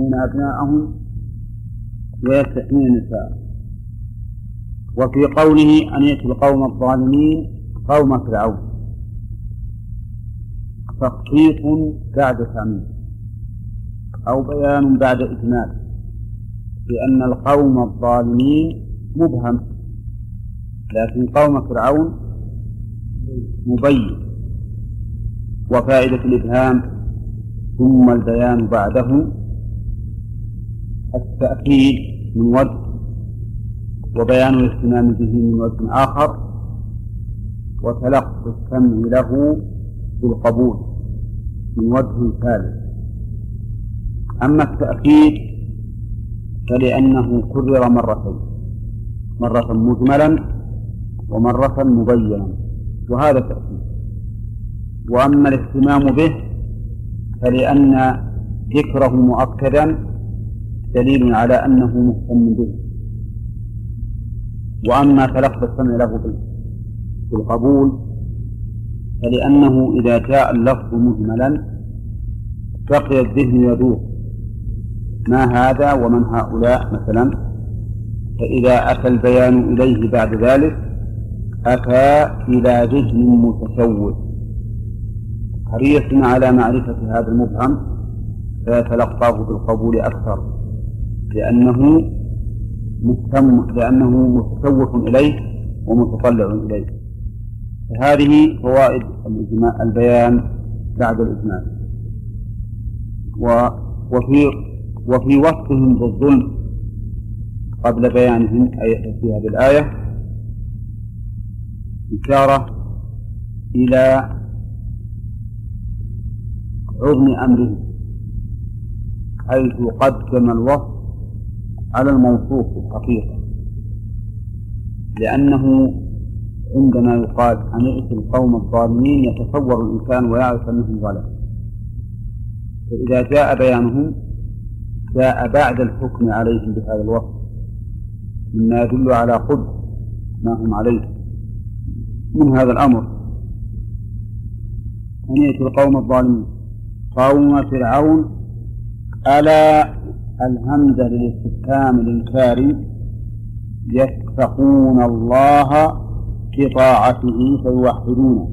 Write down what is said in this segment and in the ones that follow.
يذبحون أبناءهم ويستحيون نساءهم. وفي قوله أن يأتي القوم الظالمين قوم فرعون تخصيص بعد تعميم أو بيان بعد إجمال، لأن القوم الظالمين مبهم، لكن قوم فرعون مبين. وفائدة الإبهام ثم البيان بعده التأكيد من وجه، وبيان الاهتمام به من وجه آخر، وتلقي السمع له بالقبول من وجه ثالث. أما التأكيد فلأنه كرر مرتين، مرة مجملا ومرة مبينا، وهذا تأكيد. وأما الاهتمام به فلأن ذكره مؤكدا دليل على أنه مهتم به. وأما تلقي السمع له بالقبول فلأنه إذا جاء اللفظ مجملا بقي الذهن يدور ما هذا ومن هؤلاء مثلا، فإذا أتى البيان إليه بعد ذلك أتى إلى ذهن متشوش حريص على معرفة هذا المبهم، فيتلقاه بالقبول أكثر لأنه متشوف إليه ومتطلع إليه. هذه فوائد البيان بعد الإجمال. وفي وصفهم بالظلم قبل بيانهم في هذه الآية إشارة إلى عظم أمره، حيث قدم الوصف على الموصوف الحقيقة، لأنه عندما يقال أن يأتي القوم الظالمين يتصور الإنسان ويعرف أنهم ظلموا، فإذا جاء بيانهم جاء بعد الحكم عليهم بهذا الوصف مما يدل على قدر ما هم عليه من هذا الأمر. أن يأتي القوم الظالمين قوم فرعون ألا الهمزة للاستفهام الإنكاري يتقون الله بطاعته فيوحدونه.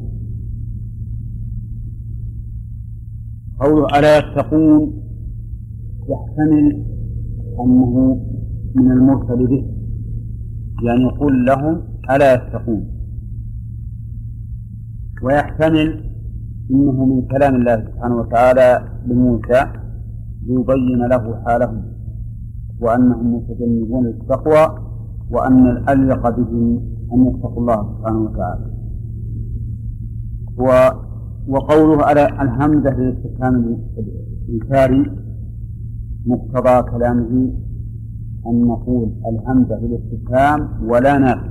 قوله ألا يتقون يحتمل أنه من المرسل به، يعني يقول لهم ألا يتقون، ويحتمل إنه من كلام الله سبحانه وتعالى لموسى ليبين له حالهم وأنهم متجنبون للتقوى، وأن الأليق بهم أن يتقوا الله سبحانه وتعالى. وقوله على الهمزة للاستفهام الإنكاري مقتضى كلامه أن نقول الهمزة للاستفهام ولا نافي،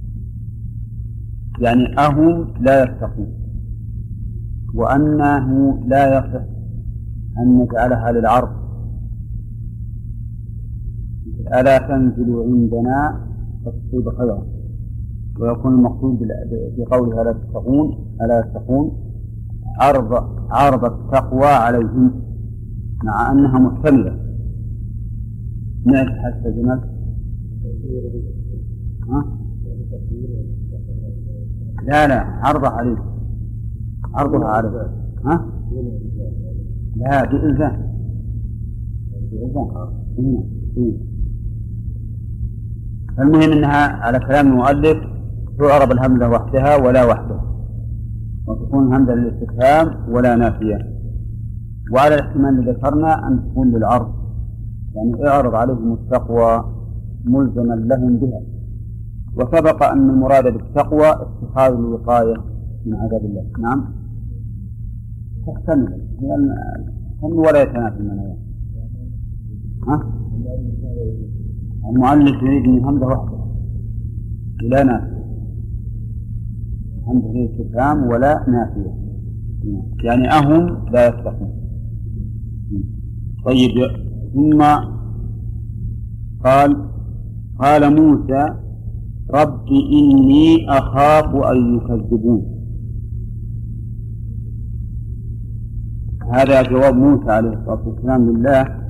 يعني أهم لا يتقون، وأنه لا يصح أن نجعلها للعرض، ألا تنزل عندنا فتصيب خيرا، ويكون المقصود بقولها لا تتقون ألا يتقون عرض التقوى عليهم مع أنها محتملة. نعرف حتى جمال لا عرضها عليه، عرضها عليه لا بإلزام المهم أنها على كلام المؤلف تعرب الهمزة وحدها ولا وحدها، وتكون همزة للاستفهام ولا نافية. وعلى الاحتمال اللي ذكرنا أن تكون للعرض، يعني اعرض عليهم التقوى ملزما لهم بها. وسبق أن المراد بالتقوى اتخاذ الوقاية من عذاب الله. نعم تحتمل ولا يتنافي المنايا. المؤلف يريد من همزة واحدة لا نافية، همزة الاستفهام ولا نافية، يعني أهم لا يتقون. طيب ثم قال موسى رب إني أخاف أن يكذبون. هذا جواب موسى عليه الصلاة والسلام لله